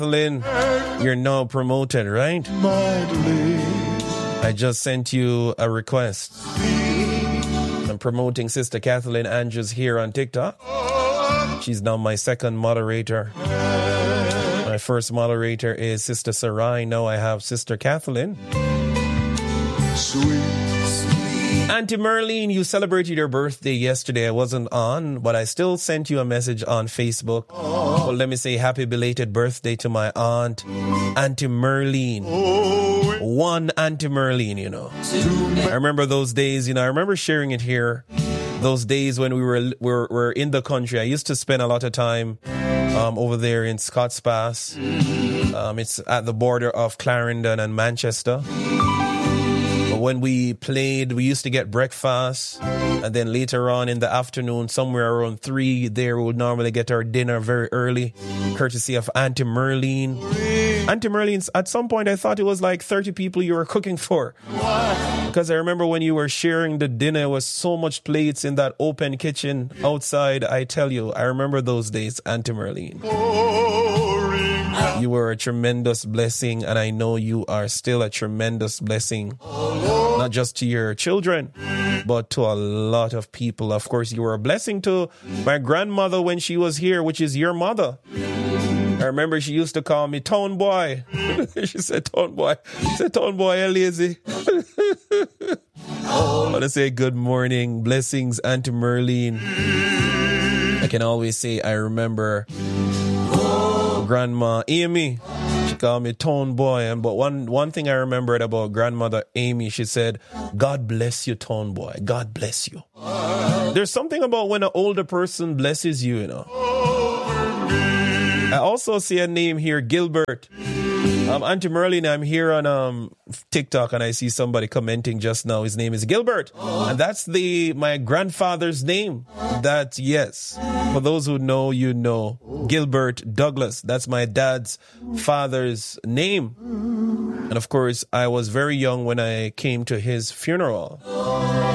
Kathleen, you're now promoted, right? I just sent you a request. I'm promoting Sister Kathleen Andrews here on TikTok. She's now my second moderator. My first moderator is Sister Sarai. Now I have Sister Kathleen. Sweet. Auntie Merlene, you celebrated your birthday yesterday. I wasn't on, but I still sent you a message on Facebook. Well, let me say happy belated birthday to my aunt, Auntie Merlene. One Auntie Merlene, you know. I remember those days, you know, I remember sharing it here. Those days when we were in the country. I used to spend a lot of time over there in Scotts Pass. It's at the border of Clarendon and Manchester. When we played, we used to get breakfast, and then later on in the afternoon, somewhere around 3, there we would normally get our dinner very early, courtesy of Auntie Merlene. Auntie Merlene's, at some point I thought it was like 30 people you were cooking for. Because I remember when you were sharing the dinner, was so much plates in that open kitchen outside. I tell you, I remember those days, Auntie Merlene. You were a tremendous blessing, and I know you are still a tremendous blessing, not just to your children, but to a lot of people. Of course, you were a blessing to my grandmother when she was here, which is your mother. I remember she used to call me Town Boy. She said, Town Boy. She said, Town Boy, you're lazy. I want to say good morning, blessings, Auntie Merlene. I can always say I remember Grandma Amy. She called me Town Boy. But one thing I remembered about Grandmother Amy, she said, God bless you, Town Boy. God bless you. There's something about when an older person blesses you, you know. I also see a name here, Gilbert. Auntie Merlene, I'm here on TikTok, and I see somebody commenting just now. His name is Gilbert, and that's my grandfather's name. That, yes, for those who know, you know, Gilbert Douglas. That's my dad's father's name. And of course, I was very young when I came to his funeral.